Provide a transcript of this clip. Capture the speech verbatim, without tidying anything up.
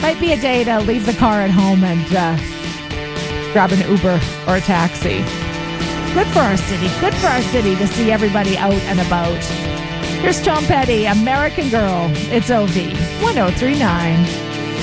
Might be a day to leave the car at home and uh, grab an Uber or a taxi. Good for our city. Good for our city to see everybody out and about. Here's Tom Petty, American Girl. It's O V one oh three point nine.